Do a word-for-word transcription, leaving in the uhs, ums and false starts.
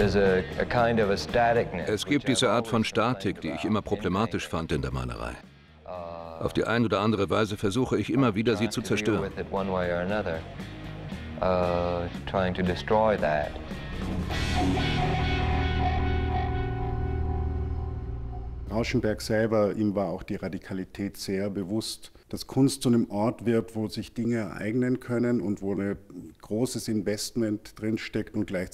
Es gibt diese Art von Statik, die ich immer problematisch fand in der Malerei. Auf die eine oder andere Weise versuche ich immer wieder, sie zu zerstören. Rauschenberg selber, ihm war auch die Radikalität sehr bewusst, dass Kunst zu einem Ort wird, wo sich Dinge ereignen können und wo ein großes Investment drinsteckt und gleichzeitig